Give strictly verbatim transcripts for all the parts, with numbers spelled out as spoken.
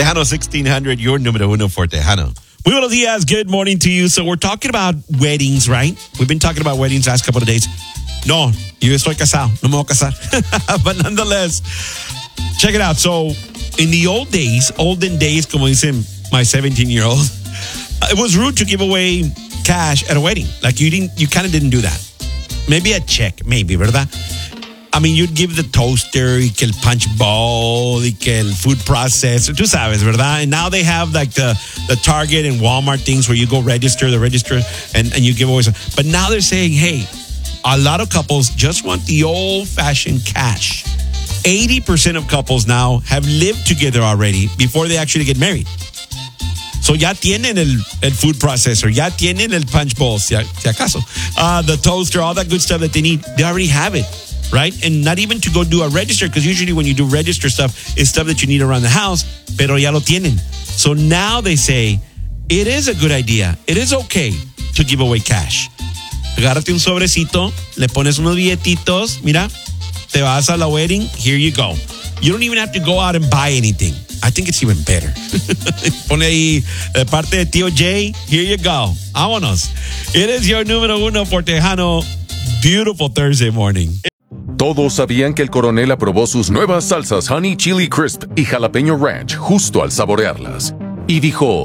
Tejano sixteen hundred, your número uno for Tejano. Muy buenos días. Good morning to you. So we're talking about weddings, right? We've been talking about weddings last couple of days. No, yo estoy casado. No me voy a casar. But nonetheless, check it out. So in the old days, olden days, como dicen my seventeen-year-old, it was rude to give away cash at a wedding. Like you didn't, you kind of didn't do that. Maybe a check, maybe, ¿verdad? I mean, you'd give the toaster, y que el punch bowl, y que el food processor, tú sabes, ¿verdad? And now they have like the, the Target and Walmart things where you go register, the register, and, and you give away some. But now they're saying, hey, a lot of couples just want the old-fashioned cash. eighty percent of couples now have lived together already before they actually get married. So ya tienen el, el food processor, ya tienen el punch bowl, si, si acaso. Uh, the toaster, all that good stuff that they need, they already have it. Right? And not even to go do a register, because usually when you do register stuff, it's stuff that you need around the house, pero ya lo tienen. So now they say, it is a good idea. It is okay to give away cash. Agárrate un sobrecito, le pones unos billetitos, mira, te vas a la wedding, here you go. You don't even have to go out and buy anything. I think it's even better. Pone ahí de parte de Tío Jay, here you go. Vámonos. It is your número uno for Tejano. Beautiful Thursday morning. Todos sabían que el coronel aprobó sus nuevas salsas Honey Chili Crisp y Jalapeño Ranch justo al saborearlas. Y dijo,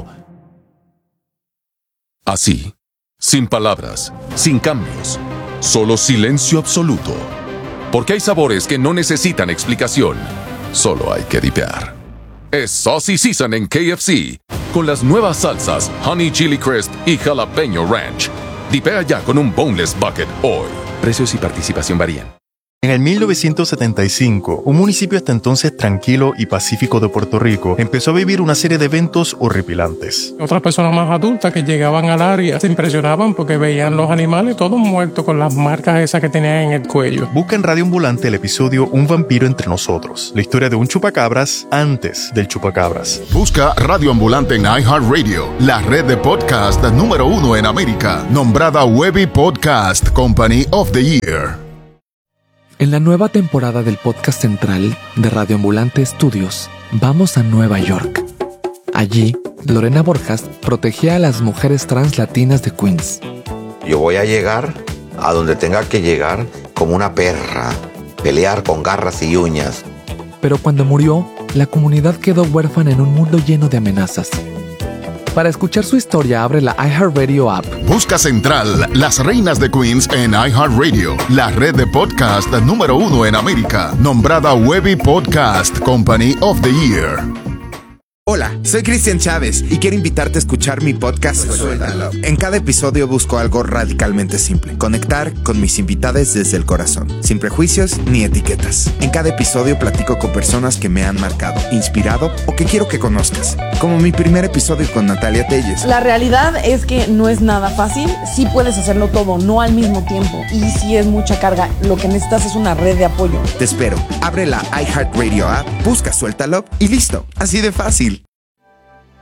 así, sin palabras, sin cambios, solo silencio absoluto. Porque hay sabores que no necesitan explicación, solo hay que dipear. Es Saucy Season en K F C, con las nuevas salsas Honey Chili Crisp y Jalapeño Ranch. Dipea ya con un Boneless Bucket hoy. Precios y participación varían. En el mil novecientos setenta y cinco, un municipio hasta entonces tranquilo y pacífico de Puerto Rico empezó a vivir una serie de eventos horripilantes. Otras personas más adultas que llegaban al área se impresionaban porque veían los animales todos muertos con las marcas esas que tenían en el cuello. Busca en Radio Ambulante el episodio Un vampiro entre nosotros, la historia de un chupacabras antes del chupacabras. Busca Radio Ambulante en iHeartRadio, la red de podcast número uno en América, nombrada Webby Podcast Company of the Year. En la nueva temporada del podcast central de Radio Ambulante Studios, vamos a Nueva York. Allí, Lorena Borjas protegía a las mujeres trans latinas de Queens. Yo voy a llegar a donde tenga que llegar como una perra, pelear con garras y uñas. Pero cuando murió, la comunidad quedó huérfana en un mundo lleno de amenazas. Para escuchar su historia, abre la iHeartRadio app. Busca Central, las reinas de Queens en iHeartRadio, la red de podcast número uno en América, nombrada Webby Podcast Company of the Year. Hola, soy Cristian Chávez y quiero invitarte a escuchar mi podcast Suéltalo. En cada episodio busco algo radicalmente simple: conectar con mis invitados desde el corazón, sin prejuicios ni etiquetas. En cada episodio platico con personas que me han marcado, inspirado o que quiero que conozcas, como mi primer episodio con Natalia Telles. La realidad es que no es nada fácil. Sí puedes hacerlo todo, no al mismo tiempo, y sí es mucha carga. Lo que necesitas es una red de apoyo. Te espero. Abre la iHeartRadio app, busca Suéltalo y listo. Así de fácil.